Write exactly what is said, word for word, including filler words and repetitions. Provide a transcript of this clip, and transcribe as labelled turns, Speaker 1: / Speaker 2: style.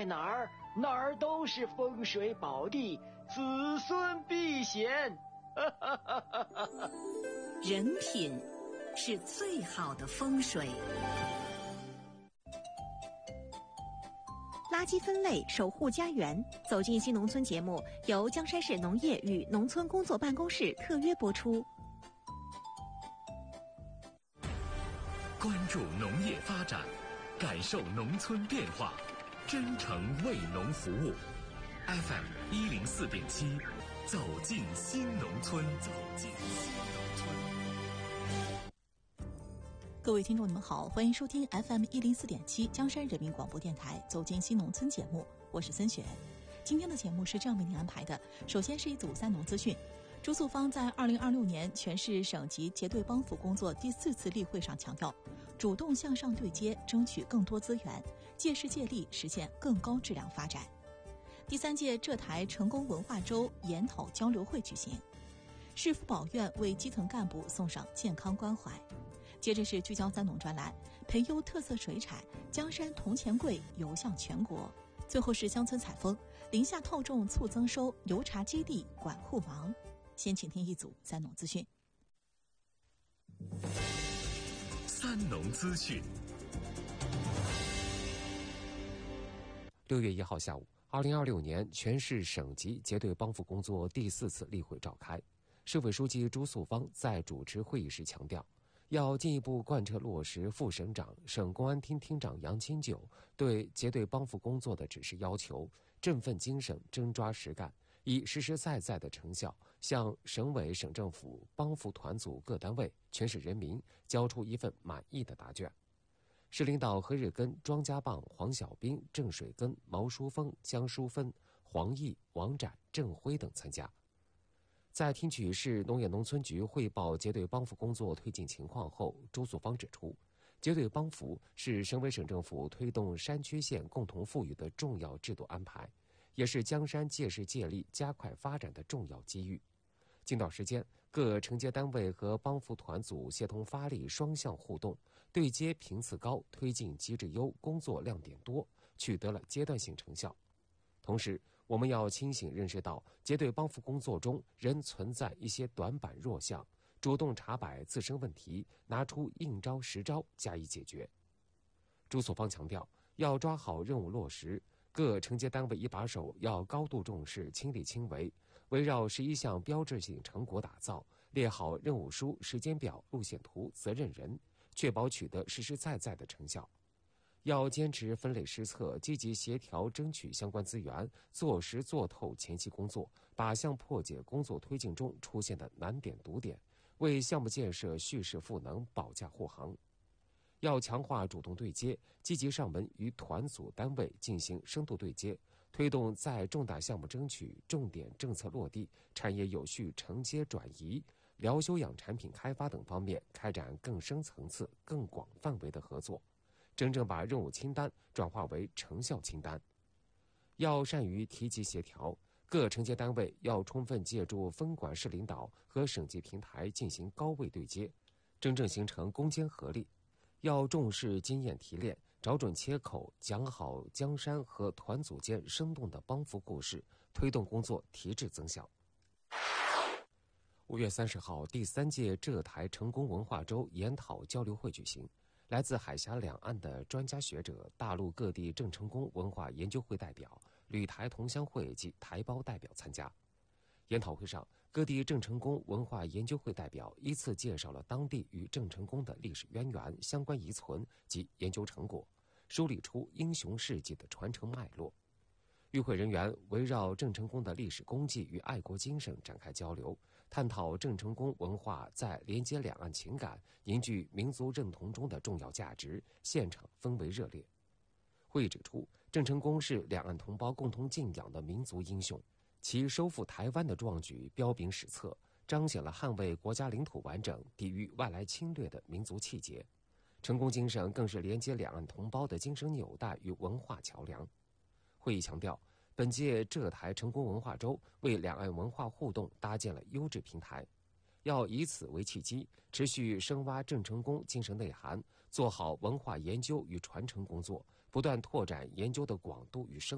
Speaker 1: 哪儿，哪儿都是风水宝地，子孙必显。
Speaker 2: 人品是最好的风水。
Speaker 3: 垃圾分类，守护家园。走进新农村节目由江山市农业与农村工作办公室特约播出。
Speaker 4: 关注农业发展，感受农村变化，真诚为农服务。F M 一零四点七，走进新农村，走进新农村。
Speaker 5: 各位听众，你们好，欢迎收听 F M 一零四点七江山人民广播电台《走进新农村》节目，我是森雪。今天的节目是这样为您安排的：首先是一组三农资讯。朱素芳在二零二六年全市省级结对帮扶工作第四次例会上强调，主动向上对接，争取更多资源，借势借力实现更高质量发展。第三届浙台成功文化周研讨交流会举行，市妇保院为基层干部送上健康关怀。接着是聚焦三农专栏，培优特色水产，江山铜钱柜游向全国。最后是乡村采风，林下套种促增收，油茶基地管护忙。先请听一组三农资讯。
Speaker 4: 三农资讯。
Speaker 6: 六月一号下午，二零二六年全市省级结对帮扶工作第四次例会召开。市委书记朱素芳在主持会议时强调，要进一步贯彻落实副省长、省公安厅厅长杨清九对结对帮扶工作的指示要求，振奋精神，真抓实干，以实实在在的成效向省委省政府、帮扶团组各单位、全市人民交出一份满意的答卷。市领导何日根、庄家棒、黄小兵、郑水根、毛淑峰、江淑芬、黄毅、王展、郑辉等参加。在听取市农业农村局汇报结对帮扶工作推进情况后，朱素芳指出，结对帮扶是省委省政府推动山区县共同富裕的重要制度安排，也是江山借势借力加快发展的重要机遇。近段时间，各承接单位和帮扶团组协同发力，双向互动，对接频次高，推进机制优，工作亮点多，取得了阶段性成效。同时，我们要清醒认识到，结对帮扶工作中仍存在一些短板弱项，主动查摆自身问题，拿出应招实招加以解决。朱素芳强调，要抓好任务落实，各承接单位一把手要高度重视，亲力亲为，围绕十一项标志性成果打造，列好任务书、时间表、路线图、责任人，确保取得实实在在的成效。要坚持分类施策，积极协调争取相关资源，做实做透前期工作，靶向破解工作推进中出现的难点堵点，为项目建设蓄势赋能，保驾护航。要强化主动对接，积极上门与团组单位进行深度对接，推动在重大项目争取、重点政策落地、产业有序承接转移、疗休养产品开发等方面开展更深层次、更广范围的合作，真正把任务清单转化为成效清单。要善于提及协调，各承接单位要充分借助分管市领导和省级平台进行高位对接，真正形成攻坚合力。要重视经验提炼，找准切口，讲好江山和团组间生动的帮扶故事，推动工作提质增效。五月三十号，第三届浙台成功文化周研讨交流会举行。来自海峡两岸的专家学者、大陆各地郑成功文化研究会代表、旅台同乡会及台胞代表参加。研讨会上，各地郑成功文化研究会代表依次介绍了当地与郑成功的历史渊源、相关遗存及研究成果，梳理出英雄事迹的传承脉络。与会人员围绕郑成功的历史功绩与爱国精神展开交流，探讨郑成功文化在连接两岸情感、凝聚民族认同中的重要价值，现场氛围热烈。会议指出，郑成功是两岸同胞共同敬仰的民族英雄，其收复台湾的壮举彪炳史册，彰显了捍卫国家领土完整、抵御外来侵略的民族气节。成功精神更是连接两岸同胞的精神纽带与文化桥梁。会议强调，本届浙台成功文化周为两岸文化互动搭建了优质平台，要以此为契机，持续深挖郑成功精神内涵，做好文化研究与传承工作，不断拓展研究的广度与深